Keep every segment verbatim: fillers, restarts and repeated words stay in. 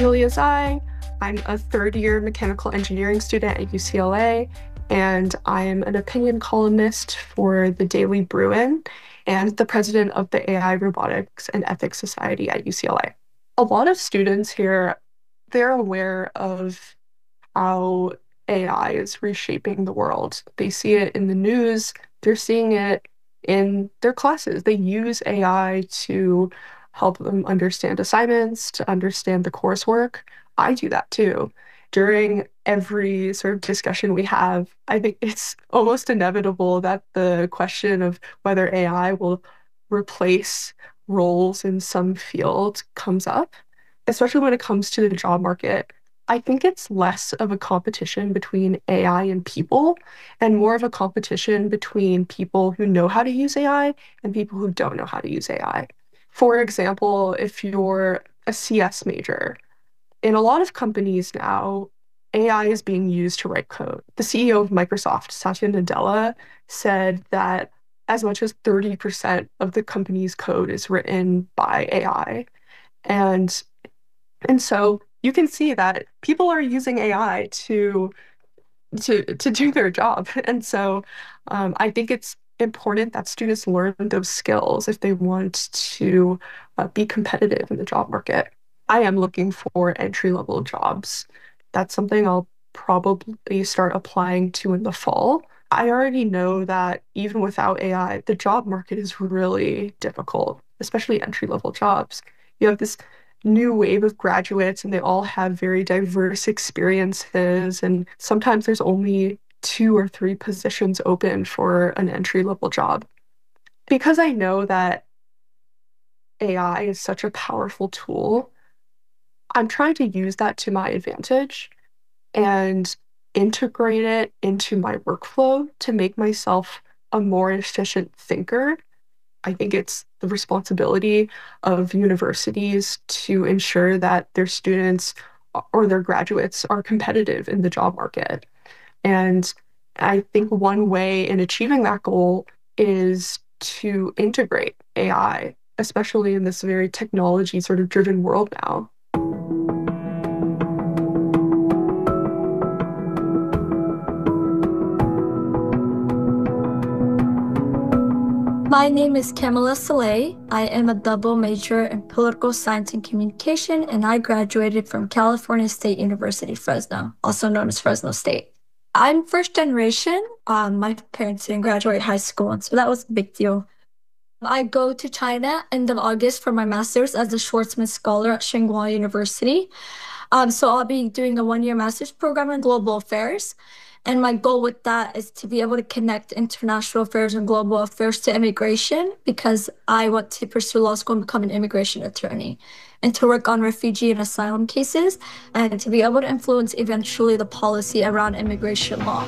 Julia Zhai. I'm a third year mechanical engineering student at U C L A, and I'm an opinion columnist for the Daily Bruin and the president of the A I Robotics and Ethics Society at U C L A. A lot of students here, they're aware of how A I is reshaping the world. They see it in the news, they're seeing it in their classes. They use A I to help them understand assignments, to understand the coursework. I do that too. During every sort of discussion we have, I think it's almost inevitable that the question of whether A I will replace roles in some field comes up, especially when it comes to the job market. I think it's less of a competition between A I and people and more of a competition between people who know how to use A I and people who don't know how to use A I. For example, if you're a C S major, in a lot of companies now, A I is being used to write code. The C E O of Microsoft, Satya Nadella, said that as much as thirty percent of the company's code is written by A I. And, and so you can see that people are using A I to to to do their job. And so um, I think it's important that students learn those skills if they want to uh, be competitive in the job market. I am looking for entry-level jobs. That's something I'll probably start applying to in the fall. I already know that even without A I, the job market is really difficult, especially entry-level jobs. You have this new wave of graduates and they all have very diverse experiences, and sometimes there's only two or three positions open for an entry-level job. Because I know that A I is such a powerful tool, I'm trying to use that to my advantage and integrate it into my workflow to make myself a more efficient thinker. I think it's the responsibility of universities to ensure that their students or their graduates are competitive in the job market. And I think one way in achieving that goal is to integrate A I, especially in this very technology sort of driven world now. My name is Kamila Saleh. I am a double major in political science and communication, and I graduated from California State University, Fresno, also known as Fresno State. I'm first generation. Um, my parents didn't graduate high school, and so that was a big deal. I go to China end of August for my master's as a Schwarzman Scholar at Tsinghua University. Um, so I'll be doing a one-year master's program in global affairs. And my goal with that is to be able to connect international affairs and global affairs to immigration, because I want to pursue law school and become an immigration attorney and to work on refugee and asylum cases and to be able to influence eventually the policy around immigration law.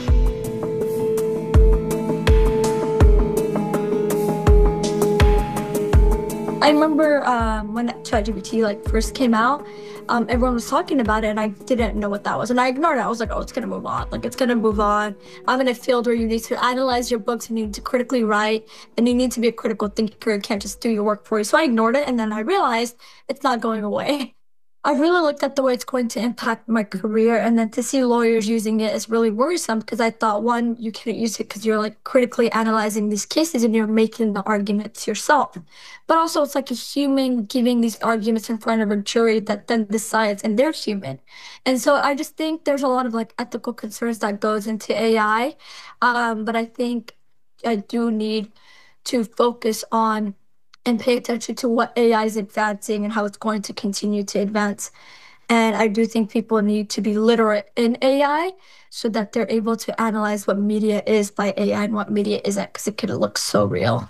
I remember um, when ChatGPT like first came out, um, everyone was talking about it and I didn't know what that was. And I ignored it. I was like, oh, it's going to move on. Like, it's going to move on. I'm in a field where you need to analyze your books and you need to critically write and you need to be a critical thinker. You can't just do your work for you. So I ignored it. And then I realized it's not going away. I really looked at the way it's going to impact my career, and then to see lawyers using it is really worrisome because I thought, one, you can't use it because you're like critically analyzing these cases and you're making the arguments yourself. But also it's like a human giving these arguments in front of a jury that then decides, and they're human. And so I just think there's a lot of like ethical concerns that goes into A I. Um, but I think I do need to focus on and pay attention to what A I is advancing and how it's going to continue to advance. And I do think people need to be literate in A I so that they're able to analyze what media is by A I and what media isn't, because it could look so real.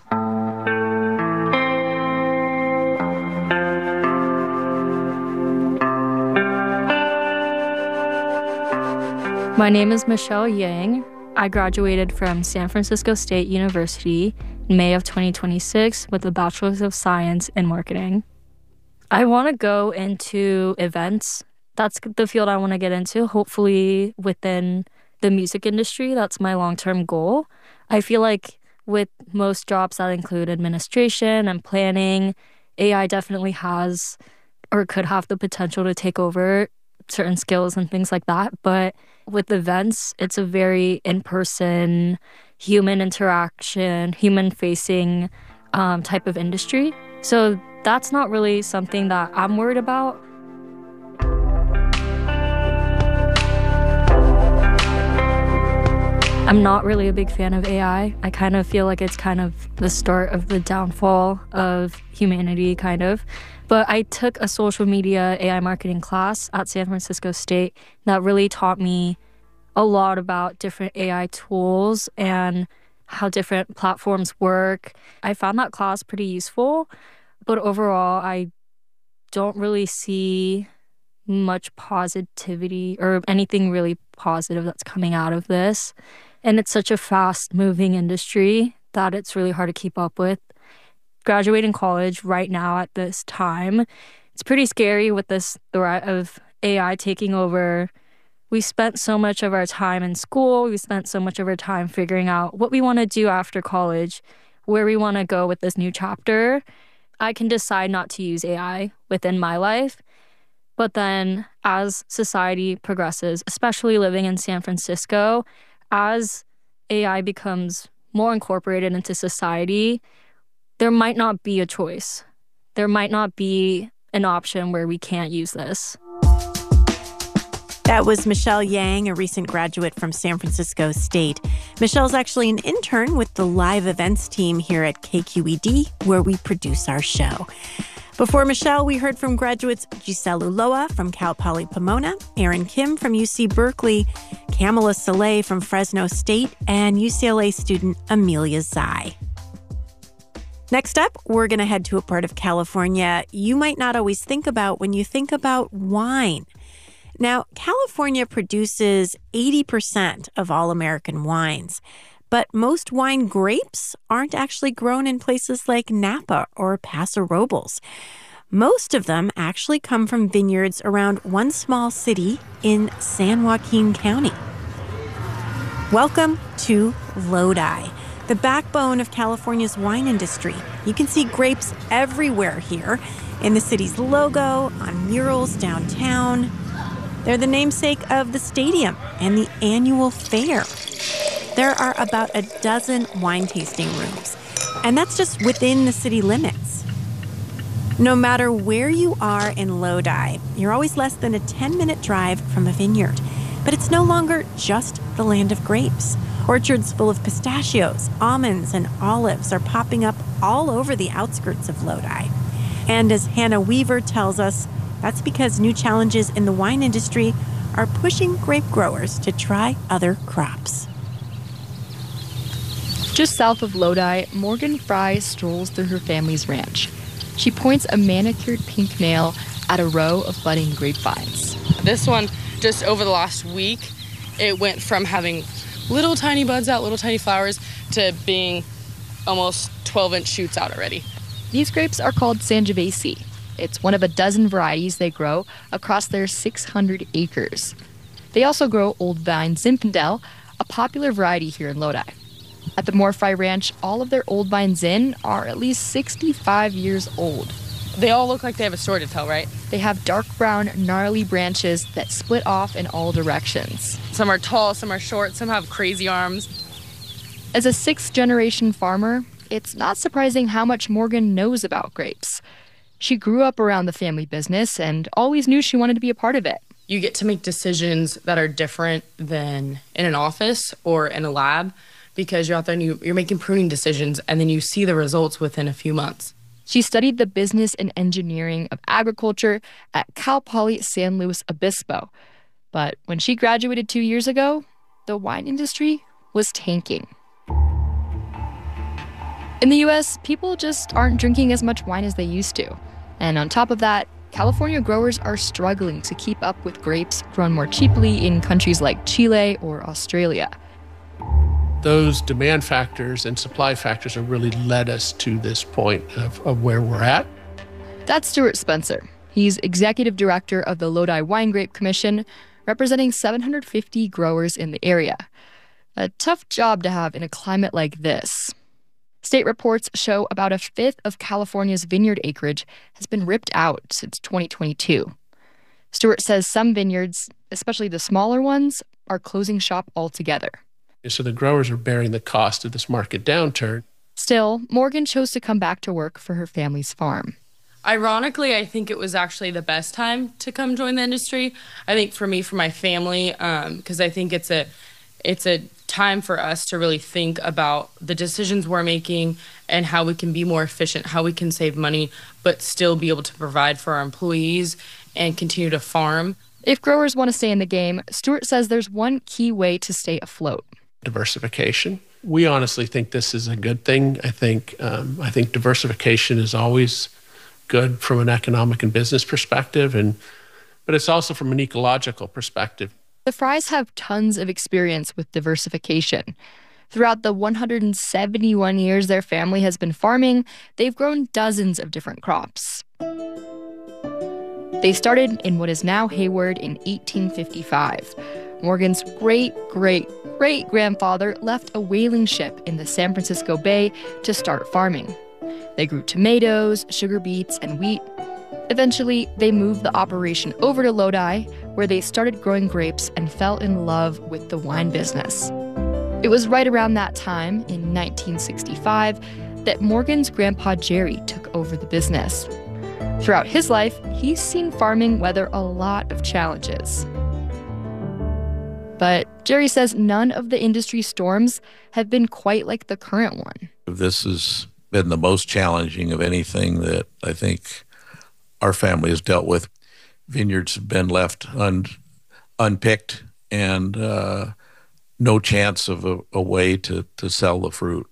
My name is Michelle Yang. I graduated from San Francisco State University in May of twenty twenty-six with a Bachelor's of Science in Marketing. I want to go into events. That's the field I want to get into, hopefully within the music industry. That's my long-term goal. I feel like with most jobs that include administration and planning, A I definitely has or could have the potential to take over certain skills and things like that. But with events, it's a very in-person, human interaction, human-facing um, type of industry. So that's not really something that I'm worried about. I'm not really a big fan of A I. I kind of feel like it's kind of the start of the downfall of humanity, kind of. But I took a social media A I marketing class at San Francisco State that really taught me a lot about different A I tools and how different platforms work. I found that class pretty useful, but overall, I don't really see much positivity or anything really positive that's coming out of this. And it's such a fast-moving industry that it's really hard to keep up with. Graduating college right now at this time, it's pretty scary with this threat of A I taking over. We spent so much of our time in school. We spent so much of our time figuring out what we want to do after college, where we want to go with this new chapter. I can decide not to use A I within my life. But then as society progresses, especially living in San Francisco, as A I becomes more incorporated into society, there might not be a choice. There might not be an option where we can't use this. That was Michelle Yang, a recent graduate from San Francisco State. Michelle's actually an intern with the live events team here at K Q E D, where we produce our show. Before Michelle, we heard from graduates Giselle Ulloa from Cal Poly Pomona, Erin Kim from U C Berkeley, Kamala Saleh from Fresno State, and U C L A student Amelia Zai. Next up, we're going to head to a part of California you might not always think about when you think about wine. Now, California produces eighty percent of all American wines, but most wine grapes aren't actually grown in places like Napa or Paso Robles. Most of them actually come from vineyards around one small city in San Joaquin County. Welcome to Lodi, the backbone of California's wine industry. You can see grapes everywhere here, in the city's logo, on murals downtown. They're the namesake of the stadium and the annual fair. There are about a dozen wine tasting rooms, and that's just within the city limits. No matter where you are in Lodi, you're always less than a ten-minute drive from a vineyard. But it's no longer just the land of grapes. Orchards full of pistachios, almonds, and olives are popping up all over the outskirts of Lodi. And as Hannah Weaver tells us, that's because new challenges in the wine industry are pushing grape growers to try other crops. Just south of Lodi, Morgan Fry strolls through her family's ranch. She points a manicured pink nail at a row of budding grapevines. This one, just over the last week, it went from having little tiny buds out, little tiny flowers, to being almost twelve-inch shoots out already. These grapes are called Sangiovese. It's one of a dozen varieties they grow across their six hundred acres. They also grow Old Vine Zinfandel, a popular variety here in Lodi. At the Morfry Ranch, all of their Old Vine Zin are at least sixty-five years old. They all look like they have a story to tell, right? They have dark brown, gnarly branches that split off in all directions. Some are tall, some are short, some have crazy arms. As a sixth-generation farmer, it's not surprising how much Morgan knows about grapes. She grew up around the family business and always knew she wanted to be a part of it. You get to make decisions that are different than in an office or in a lab because you're out there and you, you're making pruning decisions and then you see the results within a few months. She studied the business and engineering of agriculture at Cal Poly San Luis Obispo. But when she graduated two years ago, the wine industry was tanking. In the U S, people just aren't drinking as much wine as they used to. And on top of that, California growers are struggling to keep up with grapes grown more cheaply in countries like Chile or Australia. Those demand factors and supply factors have really led us to this point of, of where we're at. That's Stuart Spencer. He's executive director of the Lodi Wine Grape Commission, representing seven hundred fifty growers in the area. A tough job to have in a climate like this. State reports show about a fifth of California's vineyard acreage has been ripped out since twenty twenty-two. Stewart says some vineyards, especially the smaller ones, are closing shop altogether. So the growers are bearing the cost of this market downturn. Still, Morgan chose to come back to work for her family's farm. Ironically, I think it was actually the best time to come join the industry. I think for me, for my family, because um, I think it's a it's a time for us to really think about the decisions we're making and how we can be more efficient, how we can save money, but still be able to provide for our employees and continue to farm. If growers want to stay in the game, Stewart says there's one key way to stay afloat. Diversification. We honestly think this is a good thing. I think um, I think diversification is always good from an economic and business perspective, and but it's also from an ecological perspective. The Frys have tons of experience with diversification. Throughout the one hundred seventy-one years their family has been farming, they've grown dozens of different crops. They started in what is now Hayward in eighteen fifty-five. Morgan's great-great-great-grandfather left a whaling ship in the San Francisco Bay to start farming. They grew tomatoes, sugar beets, and wheat. Eventually, they moved the operation over to Lodi, where they started growing grapes and fell in love with the wine business. It was right around that time, in nineteen sixty-five, that Morgan's grandpa Jerry took over the business. Throughout his life, he's seen farming weather a lot of challenges. But Jerry says none of the industry storms have been quite like the current one. This has been the most challenging of anything that I think our family has dealt with. Vineyards have been left un, unpicked and uh, no chance of a, a way to, to sell the fruit.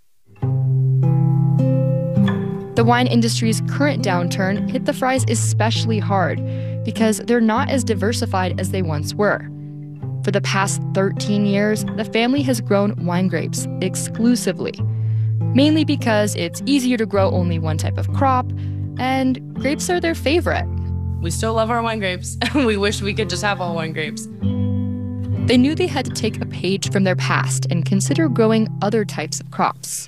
The wine industry's current downturn hit the Frys especially hard because they're not as diversified as they once were. For the past thirteen years, the family has grown wine grapes exclusively, mainly because it's easier to grow only one type of crop, and grapes are their favorite. We still love our wine grapes. We wish we could just have all wine grapes. They knew they had to take a page from their past and consider growing other types of crops.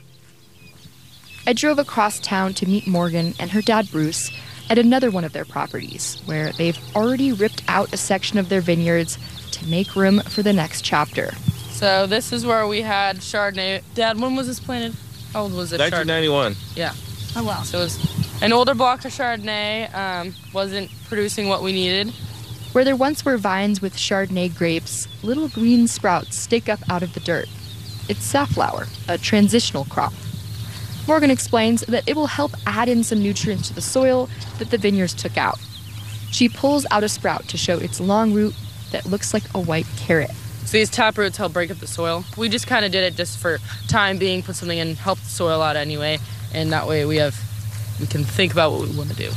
I drove across town to meet Morgan and her dad Bruce at another one of their properties, where they've already ripped out a section of their vineyards to make room for the next chapter. So this is where we had Chardonnay. Dad, when was this planted? How old was it? nineteen ninety-one. Chardonnay? Yeah. Oh, wow. So it was an older block of Chardonnay, um, wasn't producing what we needed. Where there once were vines with Chardonnay grapes, little green sprouts stick up out of the dirt. It's safflower, a transitional crop. Morgan explains that it will help add in some nutrients to the soil that the vineyards took out. She pulls out a sprout to show its long root that looks like a white carrot. So these tap roots help break up the soil. We just kind of did it just for time being, put something in, help the soil out anyway, and that way we have we can think about what we want to do.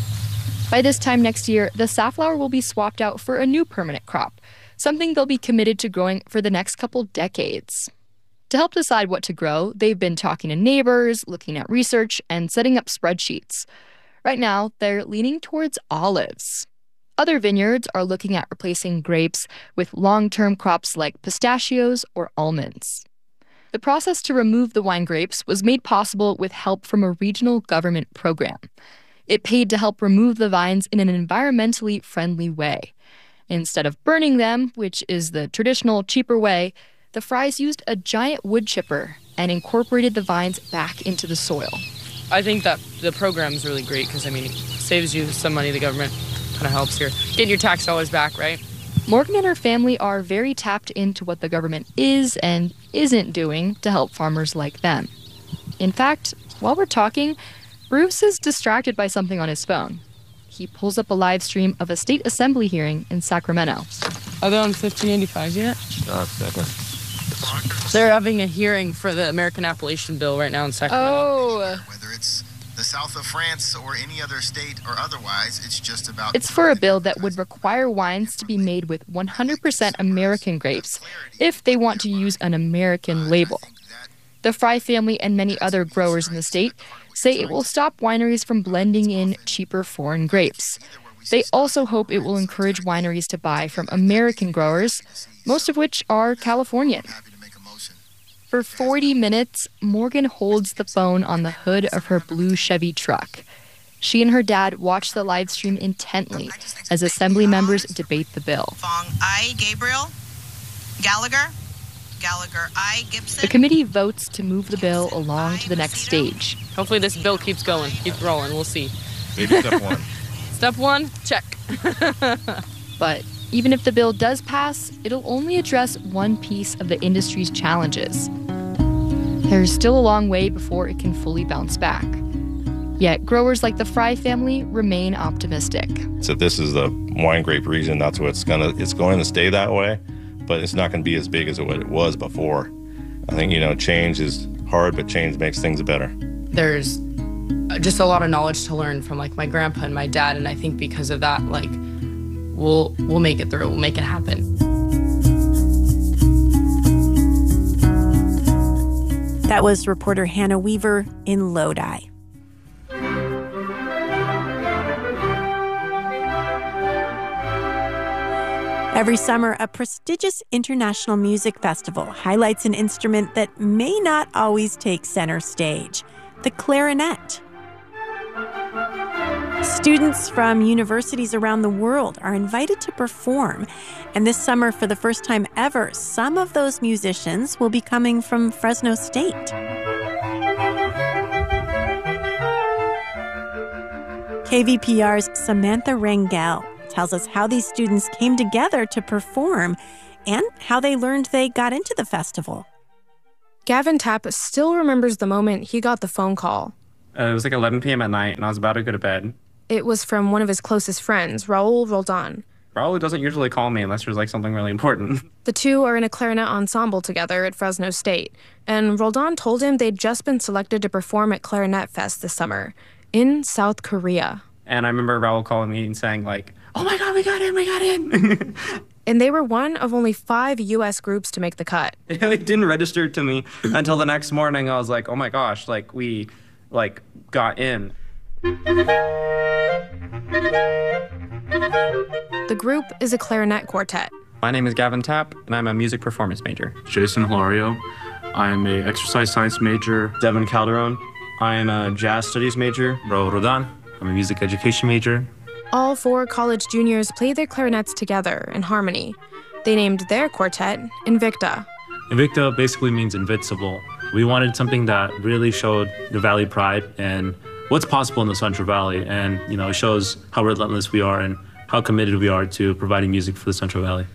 By this time next year, the safflower will be swapped out for a new permanent crop, something they'll be committed to growing for the next couple decades. To help decide what to grow, they've been talking to neighbors, looking at research, and setting up spreadsheets. Right now, they're leaning towards olives. Other vineyards are looking at replacing grapes with long-term crops like pistachios or almonds. The process to remove the wine grapes was made possible with help from a regional government program. It paid to help remove the vines in an environmentally friendly way. Instead of burning them, which is the traditional, cheaper way, the Frys used a giant wood chipper and incorporated the vines back into the soil. I think that the program is really great because, I mean, it saves you some money. The government kind of helps here. Getting your tax dollars back, right? Morgan and her family are very tapped into what the government is and isn't doing to help farmers like them. In fact, while we're talking, Bruce is distracted by something on his phone. He pulls up a live stream of a state assembly hearing in Sacramento. Are they on fifteen eighty-five yet? Uh, second. They're having a hearing for the American Appalachian Bill right now in Sacramento. Oh. Whether it's the south of France or any other state or otherwise, it's just about... It's for a bill that would require wines to be made with one hundred percent American grapes if they want to use an American label. The Fry family and many other growers in the state say it will stop wineries from blending in cheaper foreign grapes. They also hope it will encourage wineries to buy from American growers, most of which are Californian. For forty minutes, Morgan holds the phone on the hood of her blue Chevy truck. She and her dad watch the live stream intently as assembly members debate the bill. Fong I. Gabriel. Gallagher. Gallagher I. Gibson. The committee votes to move the bill along to the next stage. Hopefully this bill keeps going, keeps rolling. We'll see. Maybe step one. Step one, check. But even if the bill does pass, it'll only address one piece of the industry's challenges. There's still a long way before it can fully bounce back. Yet growers like the Fry family remain optimistic. So this is the wine grape region. That's what it's gonna. It's going to stay that way, but it's not going to be as big as what it was before. I think you know, change is hard, but change makes things better. There's just a lot of knowledge to learn from like my grandpa and my dad, and I think because of that, like we'll we'll make it through. We'll make it happen. That was reporter Hannah Weaver in Lodi. Every summer, a prestigious international music festival highlights an instrument that may not always take center stage, the clarinet. Students from universities around the world are invited to perform, and this summer, for the first time ever, some of those musicians will be coming from Fresno State. K V P R's Samantha Rangel tells us how these students came together to perform and how they learned they got into the festival. Gavin Tapp still remembers the moment he got the phone call. Uh, it was like eleven p.m. at night, and I was about to go to bed. It was from one of his closest friends, Raul Roldan. Raul doesn't usually call me unless there's like something really important. The two are in a clarinet ensemble together at Fresno State, and Roldan told him they'd just been selected to perform at Clarinet Fest this summer in South Korea. And I remember Raul calling me and saying like, "Oh my God, we got in, we got in." And they were one of only five U S groups to make the cut. It didn't register to me until the next morning. I was like, oh my gosh, like we like got in. The group is a clarinet quartet. My name is Gavin Tapp, and I'm a music performance major. Jason Hilario. I'm a exercise science major. Devin Calderon. I am a jazz studies major. Raul Roldan. I'm a music education major. All four college juniors played their clarinets together in harmony. They named their quartet Invicta. Invicta basically means invincible. We wanted something that really showed the Valley pride and what's possible in the Central Valley. And, you know, it shows how relentless we are and how committed we are to providing music for the Central Valley.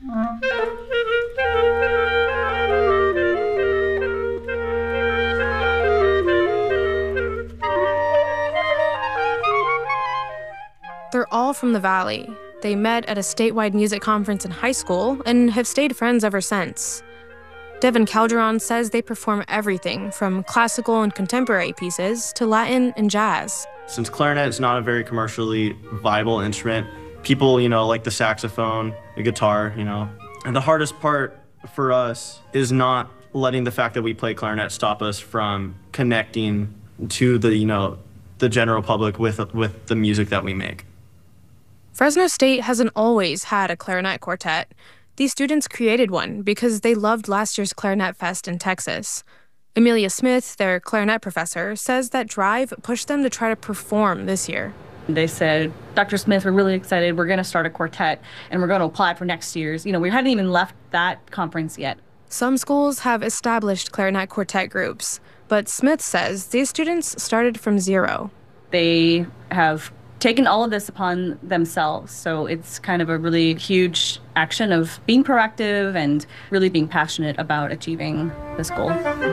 They're all from the Valley. They met at a statewide music conference in high school and have stayed friends ever since. Devin Calderon says they perform everything from classical and contemporary pieces to Latin and jazz. Since clarinet is not a very commercially viable instrument, people, you know, like the saxophone, the guitar, you know. And the hardest part for us is not letting the fact that we play clarinet stop us from connecting to the, you know, the general public with with the music that we make. Fresno State hasn't always had a clarinet quartet. These students created one because they loved last year's Clarinet Fest in Texas. Amelia Smith, their clarinet professor, says that drive pushed them to try to perform this year. They said, Doctor Smith, we're really excited. We're going to start a quartet, and we're going to apply for next year's. You know, we hadn't even left that conference yet. Some schools have established clarinet quartet groups, but Smith says these students started from zero. They have taken all of this upon themselves, so it's kind of a really huge action of being proactive and really being passionate about achieving this goal.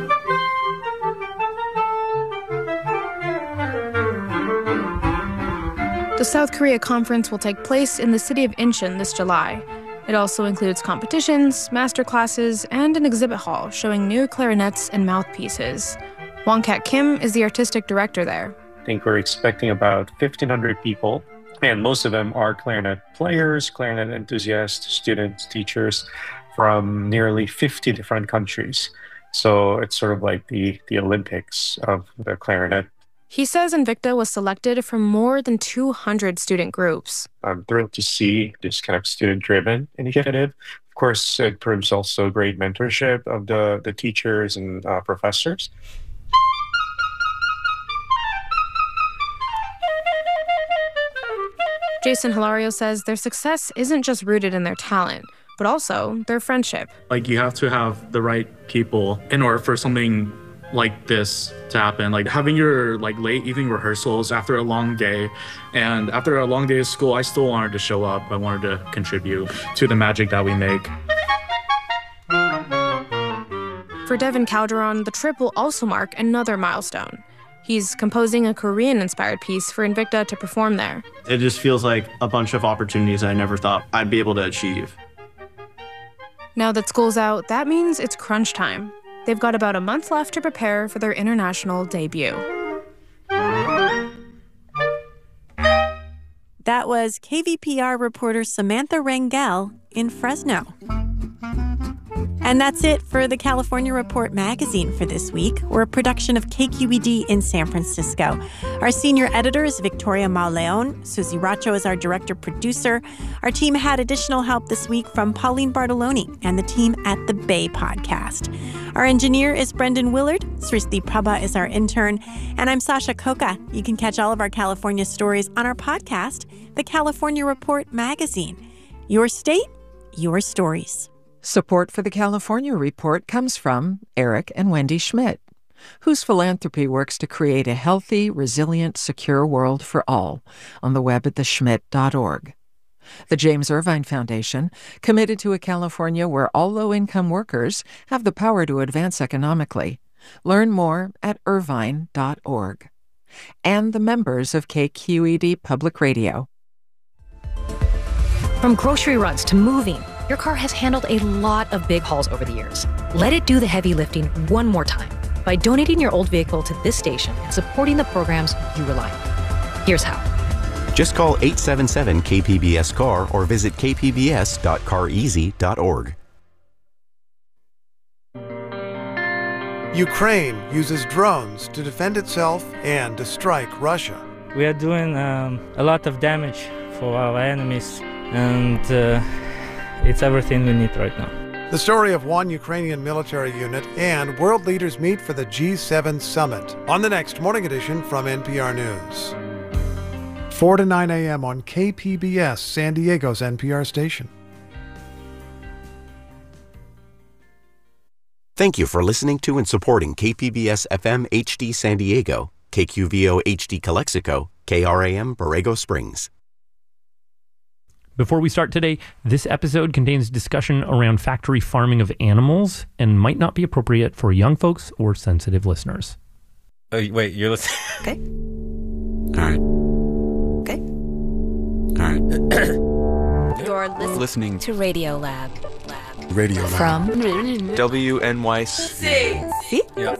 The South Korea conference will take place in the city of Incheon this July. It also includes competitions, master classes, and an exhibit hall showing new clarinets and mouthpieces. Wong-Kat Kim is the artistic director there. I think we're expecting about fifteen hundred people, and most of them are clarinet players, clarinet enthusiasts, students, teachers from nearly fifty different countries. So it's sort of like the, the Olympics of the clarinet. He says Invicta was selected from more than two hundred student groups. I'm thrilled to see this kind of student-driven initiative course, it proves also great mentorship of the, the teachers and uh, professors. Jason Hilario says their success isn't just rooted in their talent, but also their friendship. Like, you have to have the right people in order for something like this to happen. Like having your like late evening rehearsals after a long day, and after a long day of school, I still wanted to show up. I wanted to contribute to the magic that we make. For Devin Calderon, the trip will also mark another milestone. He's composing a Korean-inspired piece for Invicta to perform there. It just feels like a bunch of opportunities I never thought I'd be able to achieve. Now that school's out, that means it's crunch time. They've got about a month left to prepare for their international debut. That was K V P R reporter Samantha Rangel in Fresno. And that's it for the California Report magazine for this week. We're a production of K Q E D in San Francisco. Our senior editor is Victoria Mauleon. Susie Racho is our director-producer. Our team had additional help this week from Pauline Bartoloni and the team at the Bay Podcast. Our engineer is Brendan Willard. Srishti Prabha is our intern. And I'm Sasha Khokha. You can catch all of our California stories on our podcast, the California Report magazine. Your state, your stories. Support for the California Report comes from Eric and Wendy Schmidt, whose philanthropy works to create a healthy, resilient, secure world for all on the web at the schmidt dot org. The James Irvine Foundation, committed to a California where all low-income workers have the power to advance economically. Learn more at irvine dot org. And the members of K Q E D Public Radio. From grocery runs to moving, your car has handled a lot of big hauls over the years. Let it do the heavy lifting one more time by donating your old vehicle to this station and supporting the programs you rely on. Here's how. Just call eight seven seven K P B S C A R or visit k p b s dot car easy dot org. Ukraine uses drones to defend itself and to strike Russia. We are doing um, a lot of damage for our enemies, and uh, it's everything we need right now. The story of one Ukrainian military unit, and world leaders meet for the G seven summit on the next Morning Edition from N P R News. four to nine a.m. on K P B S, San Diego's N P R station. Thank you for listening to and supporting K P B S F M H D San Diego, K Q V O H D Calexico, K R A M Borrego Springs. Before we start today, this episode contains discussion around factory farming of animals and might not be appropriate for young folks or sensitive listeners. Oh, wait, you're listening? Okay. All right. Okay. All right. You're listening, listening to Radio Lab. Radio Lab. From W N Y C. See? Yeah.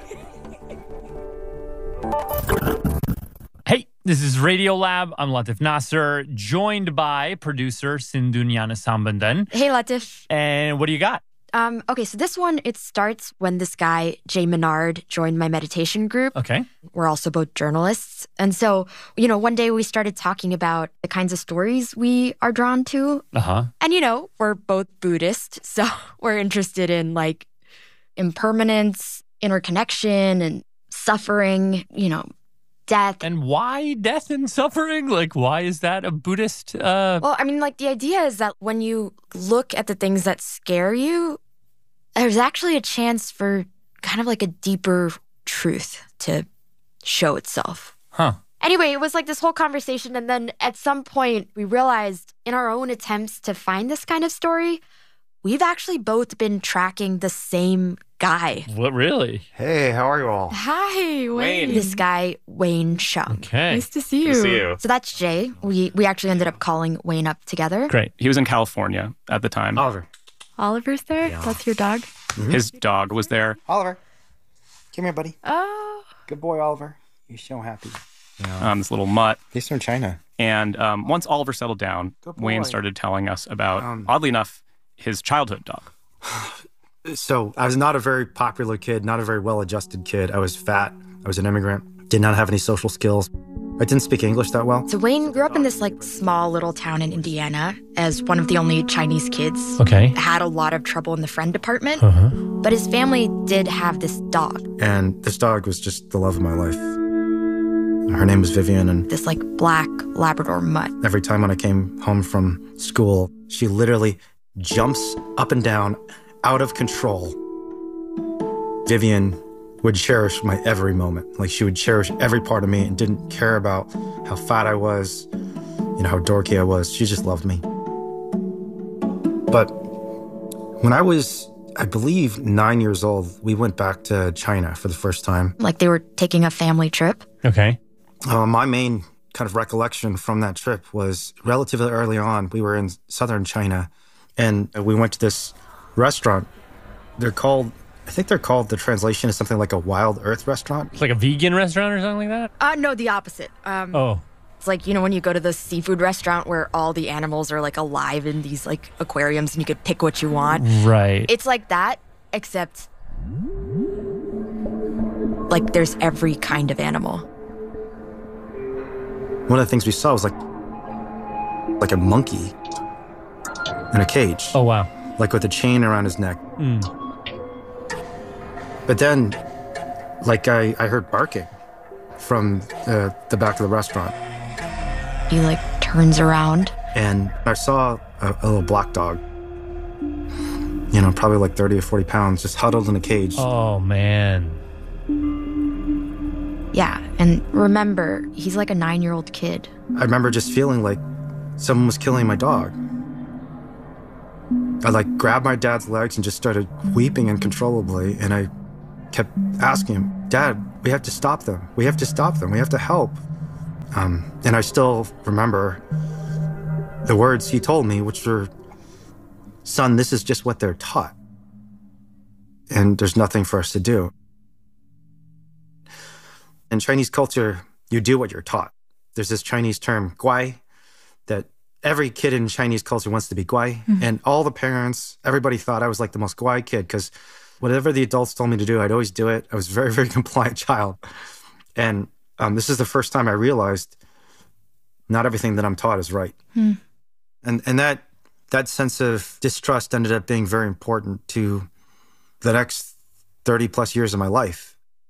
Hey, this is Radio Lab. I'm Latif Nasser, joined by producer Sindhu Gnanasambandan. Hey, Latif. And what do you got? Um, okay, so this one, it starts when this guy, Jay Menard, joined my meditation group. Okay. We're also both journalists. And so, you know, one day we started talking about the kinds of stories we are drawn to. Uh-huh. And, you know, we're both Buddhist, so we're interested in, like, impermanence, interconnection, and suffering, you know, death. And why death and suffering? Like, why is that a Buddhist? Uh... Well, I mean, like, the idea is that when you look at the things that scare you, there's actually a chance for kind of like a deeper truth to show itself. Huh. Anyway, it was like this whole conversation. And then at some point, we realized in our own attempts to find this kind of story, we've actually both been tracking the same guy. What, really? Hey, how are you all? Hi, Wayne. This guy, Wayne Shum. Okay. Nice to see you. Nice to see you. So that's Jay. We we actually ended up calling Wayne up together. Great. He was in California at the time. Oliver. Oliver's there? Yeah. That's your dog? Mm-hmm. His dog was there. Oliver. Come here, buddy. Oh. Good boy, Oliver. You're so happy. Yeah. Um, this little mutt. He's from China. And um, once Oliver settled down, Wayne started telling us about, um, oddly enough, his childhood dog. So I was not a very popular kid, not a very well-adjusted kid. I was fat. I was an immigrant. Did not have any social skills. I didn't speak English that well. So Wayne grew up in this like small little town in Indiana as one of the only Chinese kids. Okay. Had a lot of trouble in the friend department. Uh-huh. But his family did have this dog. And this dog was just the love of my life. Her name was Vivian, and this like black Labrador mutt. Every time when I came home from school, she literally jumps up and down, out of control. Vivian would cherish my every moment. Like, she would cherish every part of me and didn't care about how fat I was, you know, how dorky I was. She just loved me. But when I was, I believe, nine years old, we went back to China for the first time. Like they were taking a family trip. Okay. Uh, my main kind of recollection from that trip was relatively early on. We were in southern China, and we went to this restaurant. They're called, I think they're called, the translation is something like a Wild Earth restaurant. It's like a vegan restaurant or something like that? Uh, no, the opposite. Um, oh. It's like, you know, when you go to the seafood restaurant where all the animals are like alive in these like aquariums and you could pick what you want. Right. It's like that, except like there's every kind of animal. One of the things we saw was like like a monkey in a cage. Oh, wow. Like with a chain around his neck. Mm. But then, like, I, I heard barking from uh, the back of the restaurant. He, like, turns around. And I saw a, a little black dog, you know, probably like thirty or forty pounds, just huddled in a cage. Oh, man. Yeah, and remember, he's like a nine-year-old kid. I remember just feeling like someone was killing my dog. I, like, grabbed my dad's legs and just started weeping uncontrollably, and I kept asking him, Dad, we have to stop them. We have to stop them. We have to help. Um, and I still remember the words he told me, which were, son, this is just what they're taught. And there's nothing for us to do. In Chinese culture, you do what you're taught. There's this Chinese term, guai, that every kid in Chinese culture wants to be guai. Mm-hmm. And all the parents, everybody thought I was like the most guai kid because whatever the adults told me to do, I'd always do it. I was a very, very compliant child. And um, this is the first time I realized not everything that I'm taught is right. Hmm. And and that that sense of distrust ended up being very important to the next thirty plus years of my life.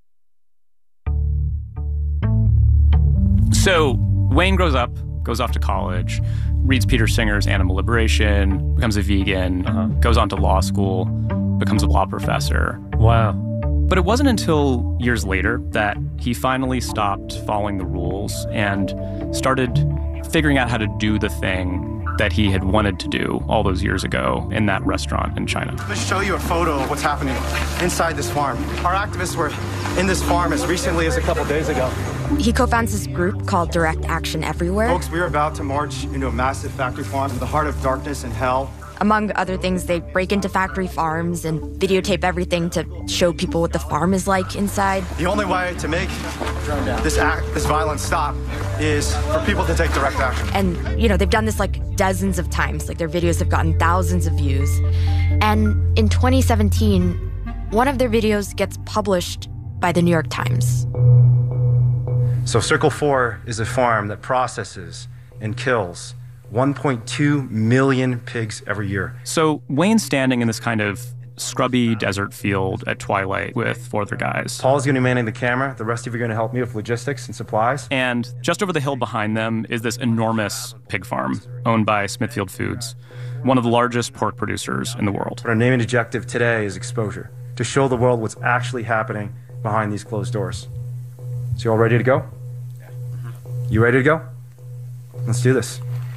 So Wayne grows up, goes off to college, reads Peter Singer's Animal Liberation, becomes a vegan, uh-huh. goes on to law school, becomes a law professor. Wow. But it wasn't until years later that he finally stopped following the rules and started figuring out how to do the thing that he had wanted to do all those years ago in that restaurant in China. Let me show you a photo of what's happening inside this farm. Our activists were in this farm as recently as a couple days ago. He co-founds this group called Direct Action Everywhere. Folks, we're about to march into a massive factory farm in the heart of darkness and hell. Among other things, they break into factory farms and videotape everything to show people what the farm is like inside. The only way to make this act, this violence stop is for people to take direct action. And, you know, they've done this like dozens of times. Like their videos have gotten thousands of views. And in twenty seventeen, one of their videos gets published by the New York Times. So Circle four is a farm that processes and kills one point two million pigs every year. So Wayne's standing in this kind of scrubby desert field at twilight with four other guys. Paul's going to be manning the camera. The rest of you are going to help me with logistics and supplies. And just over the hill behind them is this enormous pig farm owned by Smithfield Foods, one of the largest pork producers in the world. But our name and objective today is exposure, to show the world what's actually happening behind these closed doors. So you all ready to go? You ready to go? Let's do this.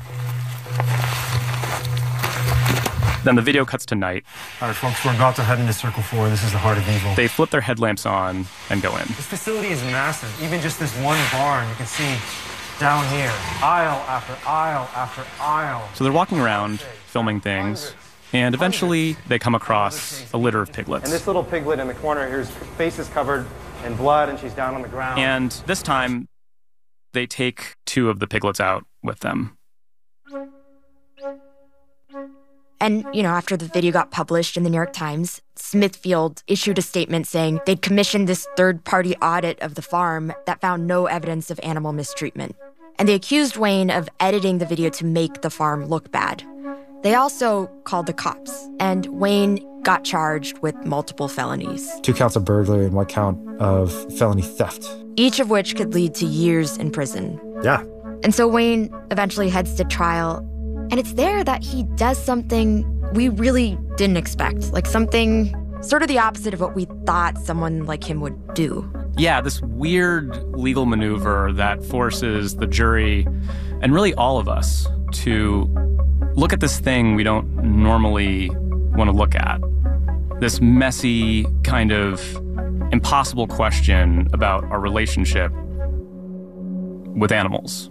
Then the video cuts to night. All right, folks, we're about to head into Circle four. This is the heart of evil. They flip their headlamps on and go in. This facility is massive. Even just this one barn, you can see down here, aisle after aisle after aisle. So they're walking around, filming things, and eventually they come across a litter of piglets. And this little piglet in the corner, her face is covered in blood, and she's down on the ground. And this time, they take two of the piglets out with them. And, you know, after the video got published in the New York Times, Smithfield issued a statement saying they'd commissioned this third-party audit of the farm that found no evidence of animal mistreatment. And they accused Wayne of editing the video to make the farm look bad. They also called the cops, and Wayne got charged with multiple felonies. Two counts of burglary and one count of felony theft. Each of which could lead to years in prison. Yeah. And so Wayne eventually heads to trial, and it's there that he does something we really didn't expect, like something sort of the opposite of what we thought someone like him would do. Yeah, this weird legal maneuver that forces the jury, and really all of us, to look at this thing we don't normally want to look at. This messy, kind of impossible question about our relationship with animals.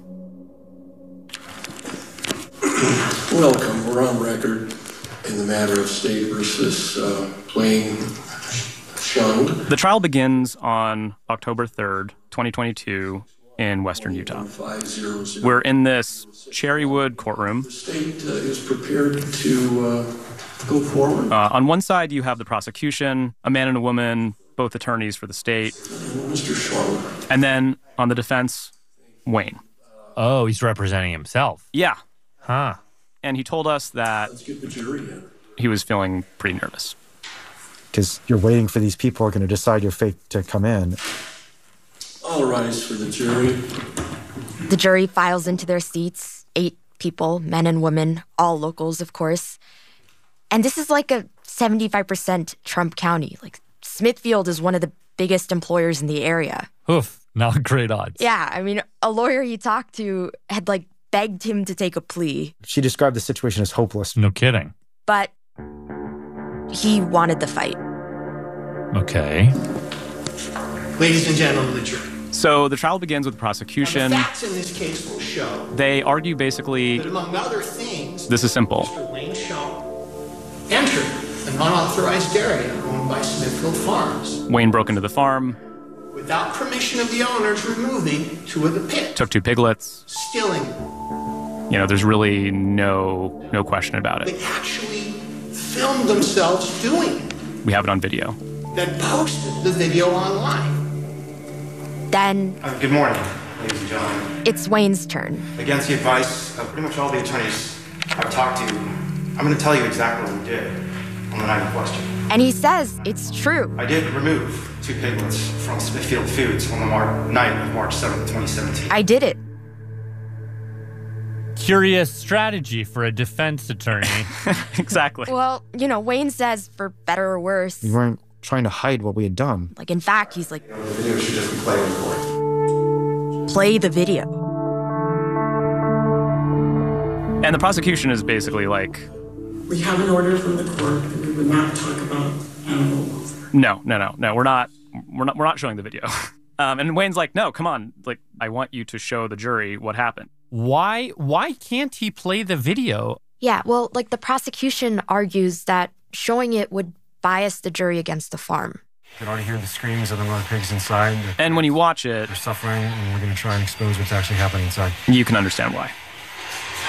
Welcome. We're on record in the matter of State versus uh, Wayne Shung. The trial begins on October third, twenty twenty-two, in western Utah. We're in this Cherrywood courtroom. The state uh, is prepared to uh, go forward. Uh, on one side, you have the prosecution, a man and a woman, both attorneys for the state. Mister Schwaller. And then on the defense, Wayne. Oh, he's representing himself. Yeah. Huh. And he told us that Let's get the jury in. He was feeling pretty nervous. Because you're waiting for these people who are going to decide your fate to come in. All rise for the jury. The jury files into their seats, eight people, men and women, all locals, of course. And this is like a seventy-five percent Trump county. Like, Smithfield is one of the biggest employers in the area. Oof, not great odds. Yeah, I mean, a lawyer he talked to had, like, begged him to take a plea. She described the situation as hopeless. No kidding. But he wanted the fight. Okay. Ladies and gentlemen of the jury. So the trial begins with the prosecution. The facts in this case will show They argue basically, that, among other things, this is simple. Mister Wayne Shung entered an unauthorized area owned by Smithfield Farms. Wayne broke into the farm, Without permission of the owners, removing two of the pigs, took two piglets. stealing. You know, there's really no no question about it. They actually filmed themselves doing it, We have it on video. then posted the video online. Then Uh, good morning, ladies and gentlemen. it's Wayne's turn. Against the advice of pretty much all the attorneys I've talked to, I'm going to tell you exactly what we did on the night in question. And he says it's true. I did remove two piglets from Smithfield Foods on the mar- night of March seventh, twenty seventeen. I did it. Curious strategy for a defense attorney. Exactly. Well, you know, Wayne says for better or worse. We weren't trying to hide what we had done. Like, in fact, he's like, The video should just be played in court. play the video. And the prosecution is basically like, We have an order from the court that we would not talk about animal welfare. no, no, no, no, we're not, we're not, we're not showing the video. Um, and Wayne's like, no, come on, like, I want you to show the jury what happened. Why? Why can't he play the video? Yeah, well, like, the prosecution argues that showing it would bias the jury against the farm. You can already hear the screams of the mother pigs inside. And when you watch it, They're suffering, and we're going to try and expose what's actually happening inside. you can understand why.